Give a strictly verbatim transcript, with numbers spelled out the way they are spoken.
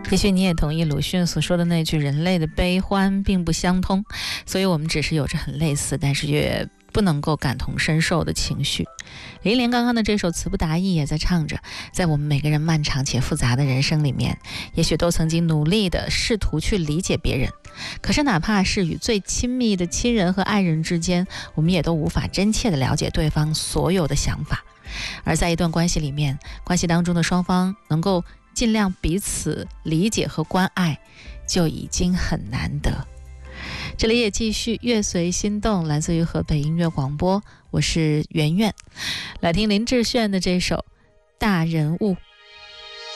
也许你也同意鲁迅所说的那句，人类的悲欢并不相通，所以我们只是有着很类似，但是也不能够感同身受的情绪。林莲刚刚的这首词不达意也在唱着，在我们每个人漫长且复杂的人生里面，也许都曾经努力的试图去理解别人，可是哪怕是与最亲密的亲人和爱人之间，我们也都无法真切的了解对方所有的想法。而在一段关系里面，关系当中的双方能够尽量彼此理解和关爱，就已经很难得。这里也继续乐随心动，来自于河北音乐广播，我是圆圆，来听林志炫的这首《大人物》。